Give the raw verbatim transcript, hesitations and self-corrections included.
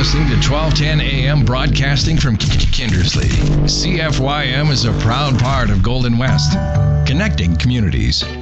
listening to twelve ten A M broadcasting from Kindersley. C F Y M is a proud part of Golden West, connecting communities.